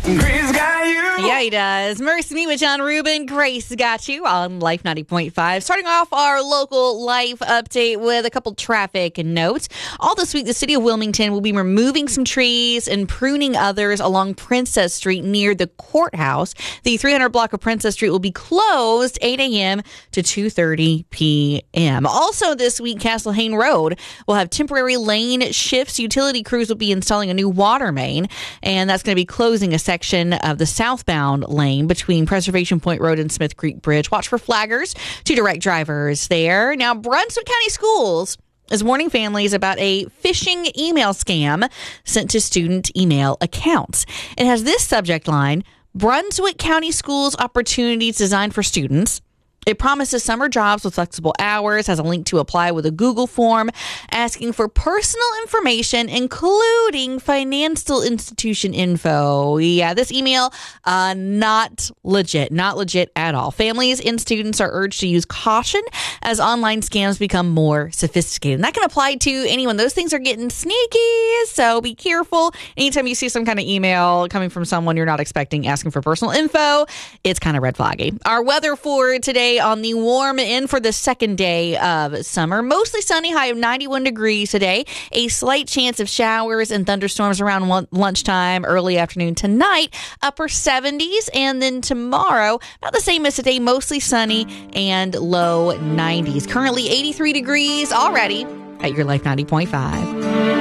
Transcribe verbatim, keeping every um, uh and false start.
Grace got you. Yeah, he does. Mercy Me with John Rubin. Grace got you on Life ninety point five. Starting off our local life update with a couple traffic notes. All this week, the city of Wilmington will be removing some trees and pruning others along Princess Street near the courthouse. The three hundred block of Princess Street will be closed eight a.m. to two thirty p.m. Also this week, Castle Hayne Road will have temporary lane shifts. Utility crews will be installing a new water main, and that's going to be closing a section of the southbound lane between Preservation Point Road and Smith Creek Bridge. Watch for flaggers to direct drivers there. Now, Brunswick County Schools is warning families about a phishing email scam sent to student email accounts. It has this subject line: Brunswick County Schools opportunities designed for students. It promises summer jobs with flexible hours, has a link to apply with a Google form, asking for personal information, including financial institution info. Yeah, this email, uh, not legit, not legit at all. Families and students are urged to use caution as online scams become more sophisticated. And that can apply to anyone. Those things are getting sneaky, so be careful. Anytime you see some kind of email coming from someone you're not expecting, asking for personal info, it's kind of red flaggy. Our weather for today on the warm end for the second day of summer. Mostly sunny, high of ninety-one degrees today. A slight chance of showers and thunderstorms around one, lunchtime, early afternoon tonight. Upper seventies. And then tomorrow, about the same as today, mostly sunny and low nineties. Currently eighty-three degrees already at your Life ninety point five.